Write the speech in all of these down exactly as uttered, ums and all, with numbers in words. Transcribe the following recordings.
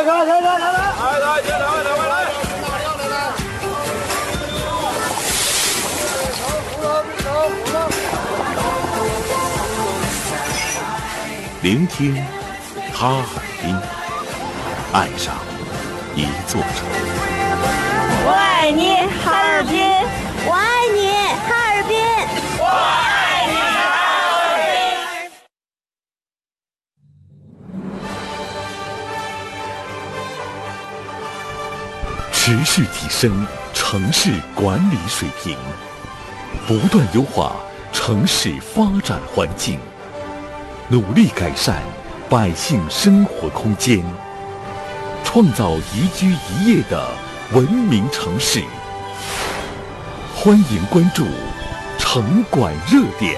来来来来来，来来来来来来。 聆听哈尔滨，爱上一座城。 我爱你，哈尔滨！ 我爱你，哈尔滨！ 我爱你，哈尔滨！ 持续提升城市管理水平，不断优化城市发展环境，努力改善百姓生活空间，创造宜居宜业的文明城市。欢迎关注城管热点。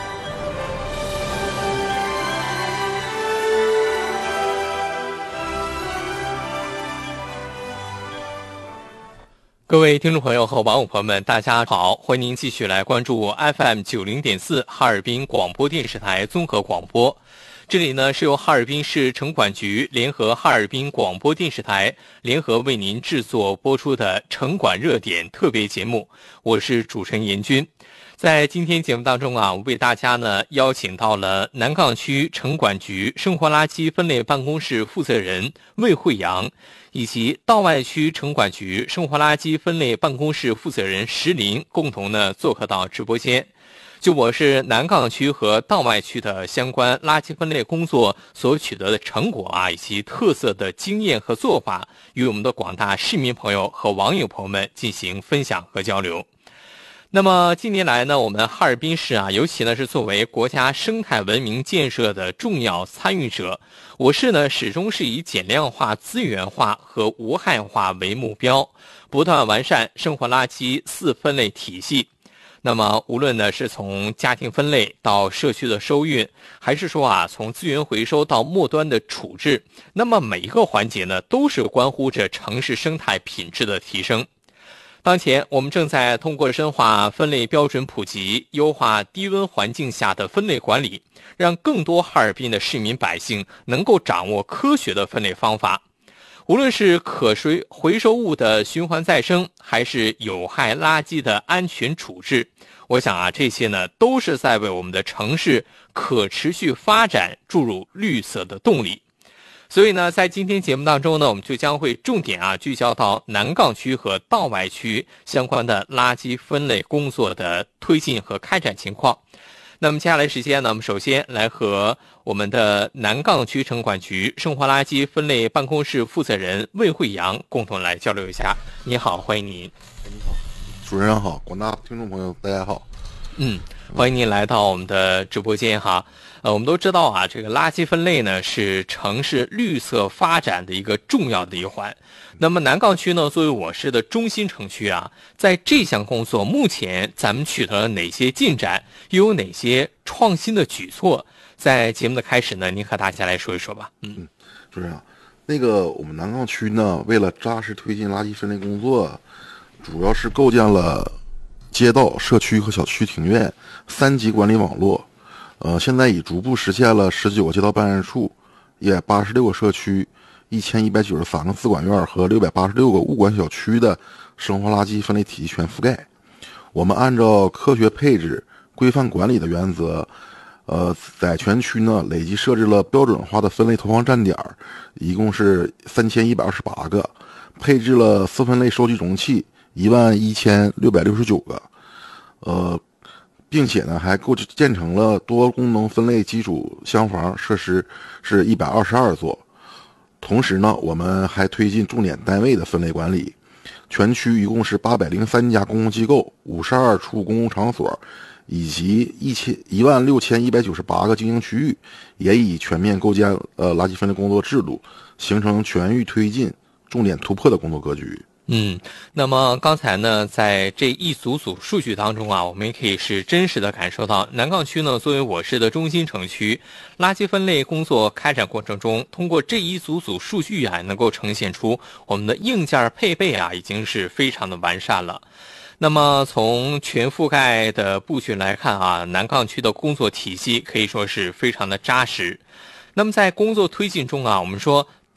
各位听众朋友和网友朋友们，大家好，欢迎您继续来关注 F M 九零点四 哈尔滨广播电视台综合广播。这里呢是由哈尔滨市城管局联合哈尔滨广播电视台联合为您制作播出的城管热点特别节目，我是主持人严军。在今天节目当中啊，我为大家呢邀请到了南岗区城管局生活垃圾分类办公室负责人魏慧阳，以及道外区城管局生活垃圾分类办公室负责人石林，共同呢做客到直播间。就我是南岗区和道外区的相关垃圾分类工作所取得的成果啊，以及特色的经验和做法，与我们的广大市民朋友和网友朋友们进行分享和交流。那么近年来呢，我们哈尔滨市啊，尤其呢是作为国家生态文明建设的重要参与者，我市呢始终是以减量化、资源化和无害化为目标，不断完善生活垃圾四分类体系。那么无论呢是从家庭分类到社区的收运，还是说啊从资源回收到末端的处置，那么每一个环节呢都是关乎着城市生态品质的提升。当前我们正在通过深化分类标准普及，优化低温环境下的分类管理，让更多哈尔滨的市民百姓能够掌握科学的分类方法。无论是可回回收物的循环再生，还是有害垃圾的安全处置，我想啊，这些呢都是在为我们的城市可持续发展注入绿色的动力。所以呢，在今天节目当中呢，我们就将会重点啊聚焦到南岗区和道外区相关的垃圾分类工作的推进和开展情况。那么接下来时间呢，我们首先来和我们的南岗区城管局生活垃圾分类办公室负责人魏慧阳共同来交流一下。你好，欢迎您。 你好，主持人好，广大听众朋友大家好。 嗯，欢迎您来到我们的直播间哈。呃，我们都知道啊，这个垃圾分类呢是城市绿色发展的一个重要的一环。那么南岗区呢，作为我市的中心城区啊，在这项工作目前咱们取得了哪些进展，又有哪些创新的举措？在节目的开始呢，您和大家来说一说吧。嗯， 嗯主持人啊，那个我们南岗区呢，为了扎实推进垃圾分类工作，主要是构建了街道、社区和小区庭院三级管理网络。呃，现在已逐步实现了十九个街道办事处、一百八十六个社区、一千一百九十三个自管院和六百八十六个物管小区的生活垃圾分类体系全覆盖。我们按照科学配置、规范管理的原则，呃，在全区呢累计设置了标准化的分类投放站点，一共是三千一百二十八个，配置了四分类收集容器一万一千六百六十九个，呃。并且呢，还构建成了多功能分类基础箱房设施是一百二十二座。同时呢，我们还推进重点单位的分类管理，全区一共是八百零三家公共机构、五十二处公共场所，以及一千一万六千一百九十八个经营区域，也已全面构建呃垃圾分类工作制度，形成全域推进、重点突破的工作格局。 嗯，那么刚才呢，在这一组组数据当中啊，我们也可以是真实的感受到，南岗区呢作为我市的中心城区，垃圾分类工作开展过程中，通过这一组组数据啊，能够呈现出我们的硬件配备啊，已经是非常的完善了。那么从全覆盖的布局来看啊，南岗区的工作体系可以说是非常的扎实。那么在工作推进中啊，我们说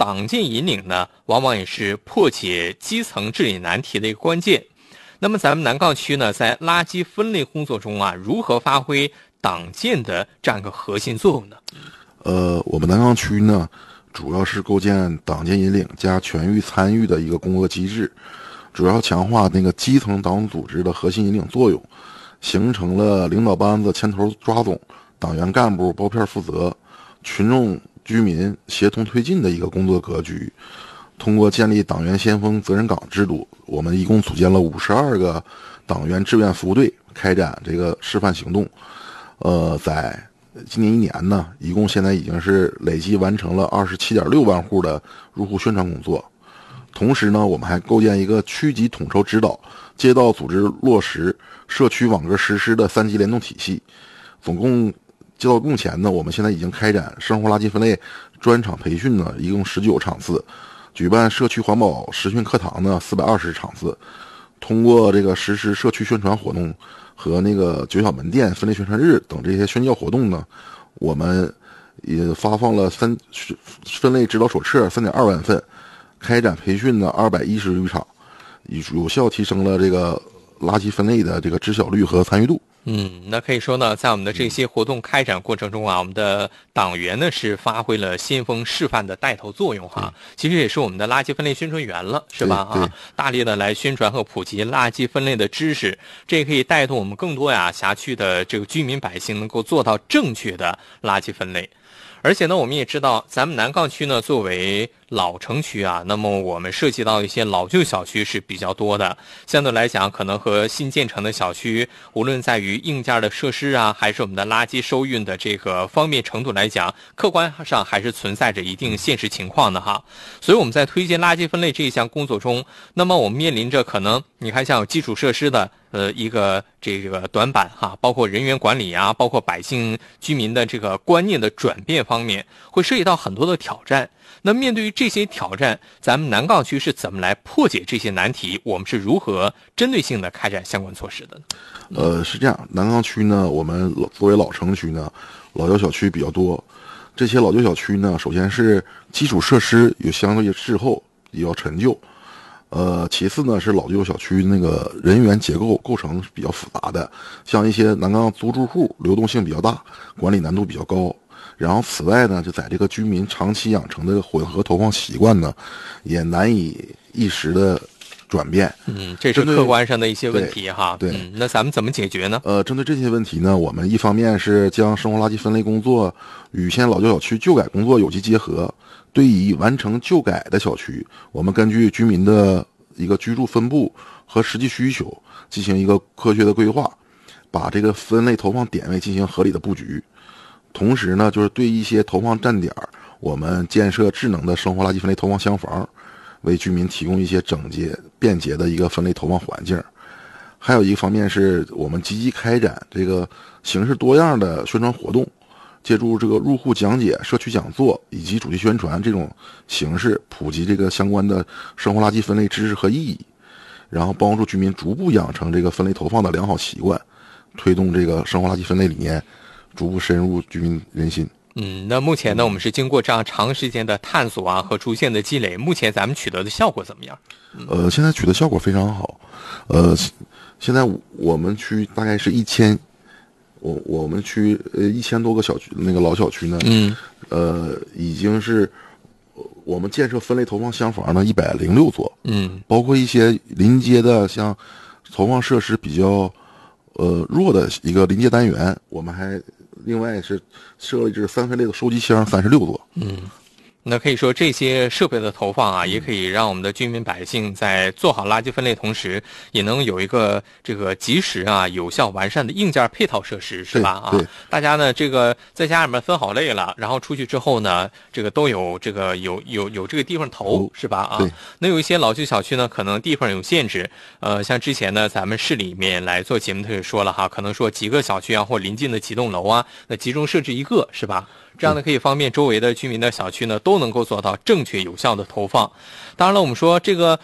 党建引领呢，往往也是破解基层治理难题的一个关键。那么咱们南岗区呢，在垃圾分类工作中啊，如何发挥党建的这样一个核心作用呢？ 呃，我们南岗区呢，主要是构建党建引领加全域参与的一个工作机制，主要强化那个基层党组织的核心引领作用，形成了领导班子牵头抓总、党员干部包片负责、群众居民协同推进的一个工作格局。通过建立党员先锋责任岗制度，我们一共组建了五十二个党员志愿服务队，开展这个示范行动。呃，在今年一年呢，一共现在已经是累计完成了二十七点六万户的入户宣传工作。同时呢，我们还构建一个区级统筹指导、街道组织落实、社区网格实施的三级联动体系。总共截到目前呢，我们现在已经开展生活垃圾分类专场培训呢，一共十九场次。举办社区环保实训课堂呢，四百二十场次。通过这个实施社区宣传活动和那个九小门店分类宣传日等这些宣教活动呢，我们也发放了三分类指导手册三点二万份，开展培训呢二百一十余场，有效提升了这个垃圾分类的这个知晓率和参与度。 嗯，那可以说呢，在我们的这些活动开展过程中啊，我们的党员呢是发挥了先锋示范的带头作用哈，其实也是我们的垃圾分类宣传员了，是吧？啊，大力的来宣传和普及垃圾分类的知识，这也可以带动我们更多呀辖区的这个居民百姓能够做到正确的垃圾分类。而且呢，我们也知道，咱们南岗区呢作为老城区啊，那么我们涉及到一些老旧小区是比较多的，相对来讲，可能和新建成的小区，无论在于硬件的设施啊，还是我们的垃圾收运的这个方便程度来讲，客观上还是存在着一定现实情况的哈。所以我们在推进垃圾分类这一项工作中，那么我们面临着可能，你看像有基础设施的。呃，一个这个短板哈，包括人员管理啊，包括百姓居民的这个观念的转变方面，会涉及到很多的挑战。那面对于这些挑战，咱们南岗区是怎么来破解这些难题？我们是如何针对性的开展相关措施的呢？ 呃，是这样，南岗区呢，我们作为老城区呢，老旧小区比较多。这些老旧小区呢，首先是基础设施有相对滞后，比较陈旧。呃，其次呢是老旧小区那个人员结构构成比较复杂的，像一些南岗租住户流动性比较大，管理难度比较高。然后此外呢，就在这个居民长期养成的混合投放习惯呢，也难以一时的转变。 嗯，这是客观上的一些问题哈。 对， 嗯，那咱们怎么解决呢？ 呃，针对这些问题呢，我们一方面是将生活垃圾分类工作与现老旧小区旧改工作有机结合。对已完成旧改的小区，我们根据居民的一个居住分布和实际需求进行一个科学的规划，把这个分类投放点位进行合理的布局。同时呢，就是对一些投放站点，我们建设智能的生活垃圾分类投放箱房，为居民提供一些整洁便捷的一个分类投放环境。还有一个方面是我们积极开展这个形式多样的宣传活动，借助这个入户讲解、社区讲座以及主题宣传这种形式，普及这个相关的生活垃圾分类知识和意义，然后帮助居民逐步养成这个分类投放的良好习惯，推动这个生活垃圾分类理念逐步深入居民人心。 嗯，那目前呢，我们是经过这样长时间的探索啊和逐渐的积累，目前咱们取得的效果怎么样？ 呃，现在取得效果非常好。呃，现在我们区大概是一千。我我们区呃一千多个小区那个老小区呢，嗯，呃已经是我们建设分类投放箱房呢一百零六座，嗯，包括一些临街的像投放设施比较呃弱的一个临街单元，我们还另外是设立这三分类的收集箱三十六座， 嗯。那可以说这些设备的投放啊，也可以让我们的居民百姓在做好垃圾分类同时，也能有一个这个及时啊、有效完善的硬件配套设施，是吧？啊，大家呢这个在家里面分好类了，然后出去之后呢，这个都有这个有有有这个地方投，是吧？啊，那有一些老旧小区呢，可能地方有限制，呃，像之前呢咱们市里面来做节目，他也说了哈，可能说几个小区啊或临近的几栋楼啊，那集中设置一个，是吧？这样呢，可以方便周围的居民的小区呢都能够做到正确有效的投放。当然了，我们说这个